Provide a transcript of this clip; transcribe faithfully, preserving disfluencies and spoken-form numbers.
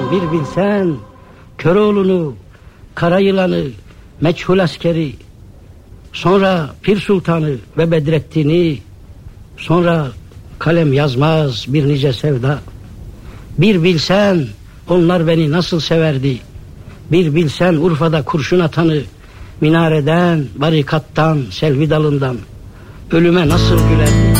bir bilsen, Köroğlu'nu, Karayılan'ı, Meçhul Askeri, sonra Pir Sultan'ı ve Bedrettin'i, sonra kalem yazmaz bir nice sevda. Bir bilsen onlar beni nasıl severdi, bir bilsen Urfa'da kurşun atanı, minareden, barikattan, selvi dalından ölüme nasıl gülerdi.